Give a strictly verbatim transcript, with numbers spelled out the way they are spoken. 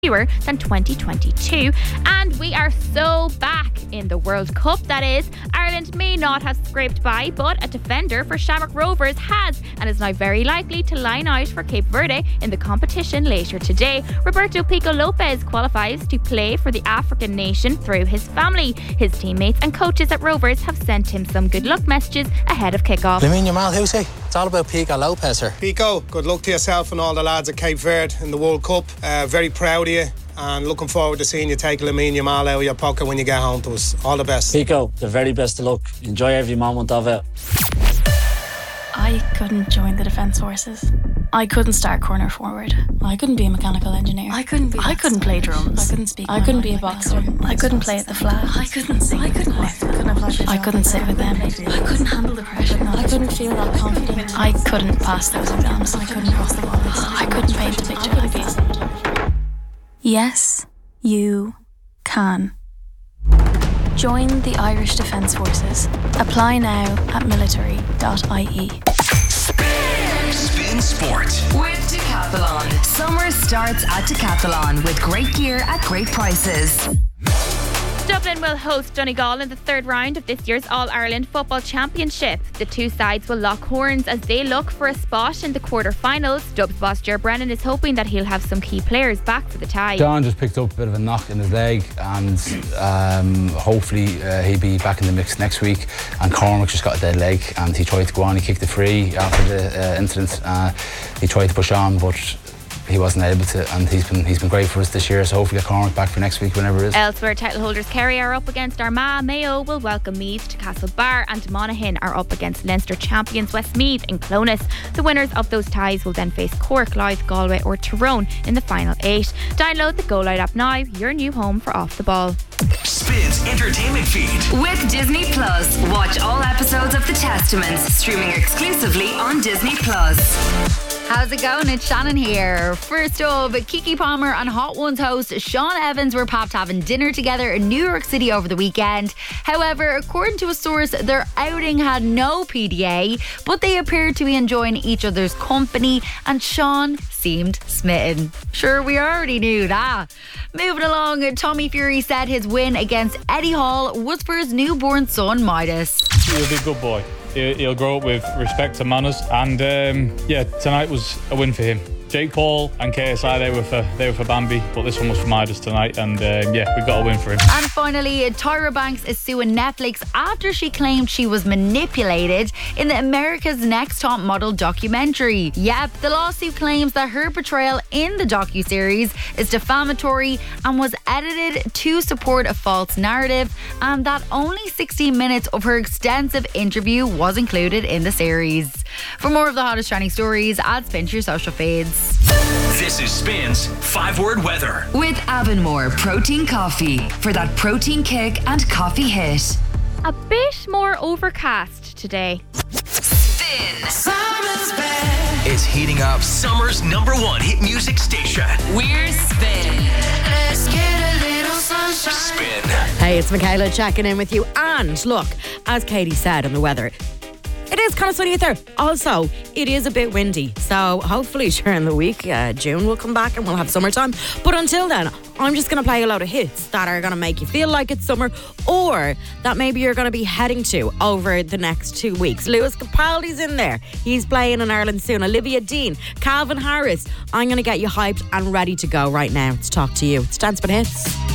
fewer than twenty twenty-two. And we are so back in the World Cup, that is. Ireland may not have scraped by, but a defender for Shamrock Rovers has and is now very likely to line out for Cape Verde in the competition later today. Roberto Pico Lopez qualifies to play for the African nation through his family. His teammates and coaches at Rovers have sent him some good luck messages ahead of kick-off. Lamine Yamal, who's he? It's all about Pico Lopez here. Pico, good luck to yourself and all the lads at Cape Verde in the World Cup. Uh, very proud of you and looking forward to seeing you take Lamine Yamal out of your pocket when you get home to us. All the best. Pico, the very best of luck. Enjoy every moment of it. I couldn't join the Defence Forces. I couldn't start corner forward. I couldn't be a mechanical engineer. I couldn't be I couldn't play drums. I couldn't speak. I couldn't be a boxer. I couldn't play at the flag. I couldn't sing. I couldn't lift. I couldn't apply. I couldn't sit with them. I couldn't handle the pressure. I couldn't feel that confident. I couldn't pass those exams. I couldn't cross the ball. I couldn't paint the picture. Yes, you can. Join the Irish Defence Forces. Apply now at military dot I E. Spin Sport with Decathlon. Summer starts at Decathlon with great gear at great prices. Dublin will host Donegal in the third round of this year's All-Ireland Football Championship. The two sides will lock horns as they look for a spot in the quarter-finals. Dubs boss Ger Brennan is hoping that he'll have some key players back for the tie. John just picked up a bit of a knock in his leg and um, hopefully uh, he'll be back in the mix next week. And Cormac just got a dead leg and he tried to go on, he kicked it free after the uh, incident. Uh, he tried to push on but he wasn't able to, and he's been he's been great for us this year, so hopefully get Cormac back for next week whenever it is. Elsewhere, title holders Kerry are up against Armagh, Mayo will welcome Meath to Castlebar, and Monaghan are up against Leinster champions Westmeath in Clonus. The winners of those ties will then face Cork, Louth, Galway or Tyrone in the final eight. Download the Go Loud app now, your new home for Off the Ball. Spins entertainment feed with Disney Plus. Watch all episodes of The Testaments streaming exclusively on Disney Plus. How's it going? It's Shannon here. First up, Keke Palmer and Hot Ones host Sean Evans were popped having dinner together in New York City over the weekend. However, according to a source, their outing had no P D A, but they appeared to be enjoying each other's company and Sean seemed smitten. Sure, we already knew that. Moving along, Tommy Fury said his win against Eddie Hall was for his newborn son, Midas. He'll be a good boy. He'll grow up with respect and manners, and um, yeah, tonight was a win for him. Jake Paul and K S I, they were for they were for Bambi, but this one was for Midas tonight, and um, yeah, we got a win for him. And finally, Tyra Banks is suing Netflix after she claimed she was manipulated in the America's Next Top Model documentary. Yep, the lawsuit claims that her portrayal in the docuseries is defamatory and was edited to support a false narrative, and that only sixteen minutes of her extensive interview was included in the series. For more of the hottest trending stories, add Spin to your social feeds. This is Spin's five-word weather with Avonmore Protein Coffee for that protein kick and coffee hit. A bit more overcast today. Spin. Summer's back. It's heating up summer's number one hit music station. We're Spin. Let's get a little sunshine. Spin. Hey, it's Michaela checking in with you. And look, as Katie said on the weather, it is kind of sunny out there. Also, it is a bit windy. So hopefully during the week, uh, June will come back and we'll have summertime. But until then, I'm just going to play a load of hits that are going to make you feel like it's summer or that maybe you're going to be heading to over the next two weeks. Lewis Capaldi's in there. He's playing in Ireland soon. Olivia Dean, Calvin Harris. I'm going to get you hyped and ready to go right now to talk to you. It's Dance But Hits.